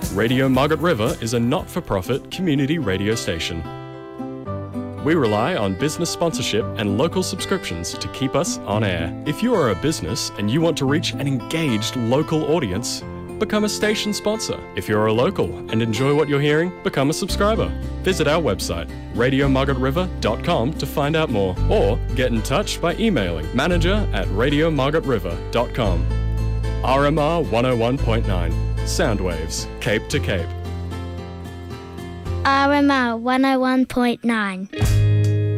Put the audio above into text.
Radio Margaret River is a not-for-profit community radio station. We rely on business sponsorship and local subscriptions to keep us on air. If you are a business and you want to reach an engaged local audience, become a station sponsor. If you're a local and enjoy what you're hearing, become a subscriber. Visit our website, radiomargaretriver.com, to find out more, or get in touch by emailing manager@radiomargaretriver.com. RMR 101.9, Soundwaves, Cape to Cape. RMR 101.9.